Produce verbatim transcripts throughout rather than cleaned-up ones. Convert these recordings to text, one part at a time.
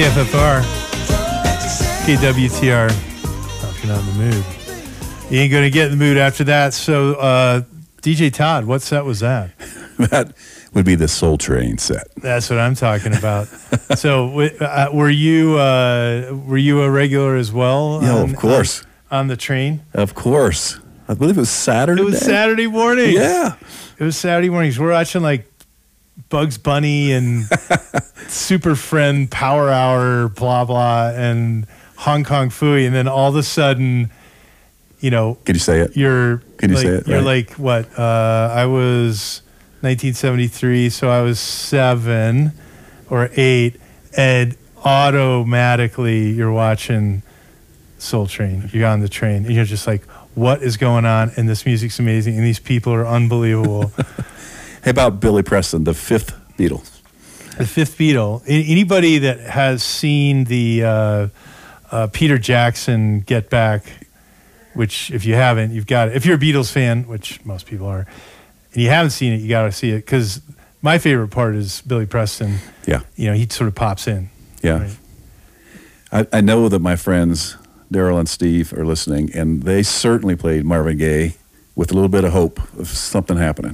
K F F R, K W T R. If you're not in the mood, you ain't going to get in the mood after that. So, uh, D J Todd, what set was that? That would be the Soul Train set. That's what I'm talking about. So, uh, were you uh, were you a regular as well? Yeah, on, of course. On, on the train? Of course. I believe it was Saturday. It was day? Saturday morning. Yeah. It was Saturday mornings. We're watching like Bugs Bunny and Super Friend Power Hour, blah, blah, and Hong Kong Phooey. And then all of a sudden, you know. Can you say it? You're Can you like, say it? You're right? like, what? Uh, I was nineteen seventy-three, so I was seven or eight. And automatically you're watching Soul Train. You're on the train. And you're just like, what is going on? And this music's amazing. And these people are unbelievable. Hey, about Billy Preston, the fifth Beatle. The fifth Beatle. Anybody that has seen the uh, uh, Peter Jackson Get Back, which if you haven't, you've got it. If you're a Beatles fan, which most people are, and you haven't seen it, you got to see it. Because my favorite part is Billy Preston. Yeah. You know, he sort of pops in. Yeah. Right? I, I know that my friends, Daryl and Steve, are listening, and they certainly played Marvin Gaye with a little bit of hope of something happening.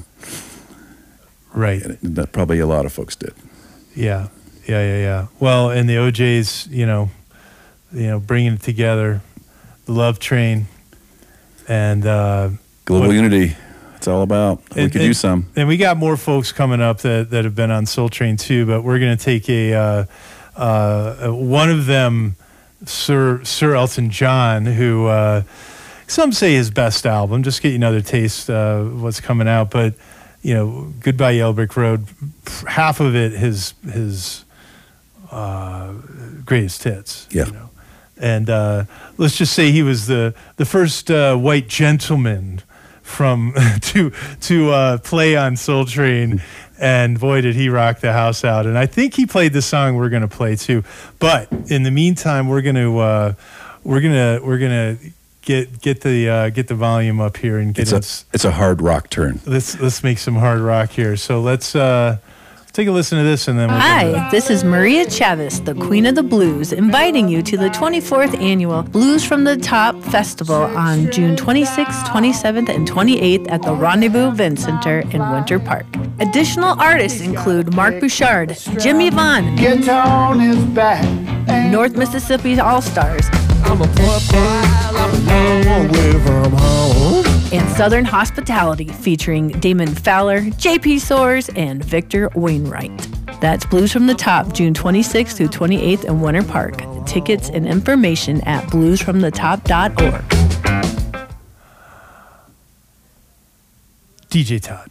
Right. And that probably a lot of folks did. Yeah. Yeah, yeah, yeah. Well, and the O Js, you know, you know, bringing it together, the Love Train, and uh, Global what, Unity. It's all about. We and, could and, use some. And we got more folks coming up that, that have been on Soul Train too, but we're going to take a uh, uh, one of them, Sir Sir Elton John, who uh, some say his best album. Just get you another taste uh, of what's coming out, but. You know, Goodbye Yellow Brick Road, half of it his his uh, greatest hits. Yeah. You know? And uh, let's just say he was the the first uh, white gentleman from to to uh, play on Soul Train, and boy did he rock the house out. And I think he played the song we're going to play too. But in the meantime, we're going to uh, we're gonna we're gonna. Get get the uh, get the volume up here and get it's us. A, it's a hard rock turn. Let's let's make some hard rock here. So let's uh, take a listen to this and then. We'll Hi, this is Maria Chavez, the Queen of the Blues, inviting you to the twenty-fourth annual Blues from the Top Festival on June twenty-sixth, twenty-seventh, and twenty-eighth at the Rendezvous Event Center in Winter Park. Additional artists include Mark Bouchard, Jimmy Vaughn, Get on his back. North Mississippi All Stars, I'm a poor boy, I'm a long way from home. and Southern Hospitality featuring Damon Fowler, J P Soares, and Victor Wainwright. That's Blues from the Top, June twenty-sixth through twenty-eighth in Winter Park. Tickets and information at blues from the top dot org. D J Todd,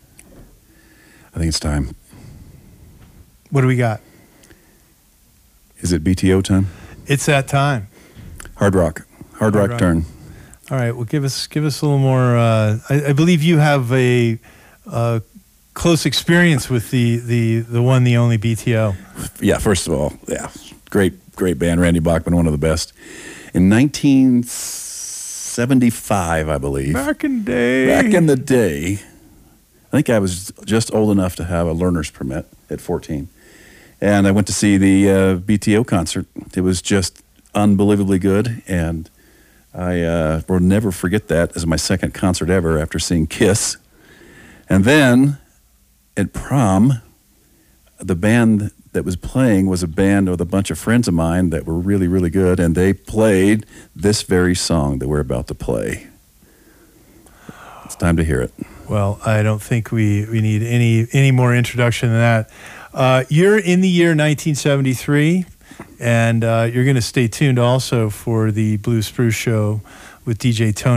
I think it's time. what do we got? Is it B T O time? It's that time. Hard rock. Hard, Hard rock, rock. turn. All right. Well, give us give us a little more. Uh, I, I believe you have a uh, close experience with the, the the one, the only B T O. Yeah, first of all, yeah, great, great band. Randy Bachman, one of the best. In nineteen seventy-five, I believe. Back in the day. Back in the day, I think I was just old enough to have a learner's permit at fourteen. And I went to see the uh, B T O concert. It was just unbelievably good, and I uh, will never forget that as my second concert ever after seeing Kiss. And then at prom, the band that was playing was a band with a bunch of friends of mine that were really, really good, and they played this very song that we're about to play. It's time to hear it. Well, I don't think we, we need any any more introduction than that. Uh, you're in the year nineteen seventy-three, and uh, you're going to stay tuned also for the Blue Spruce Show with D J Tony.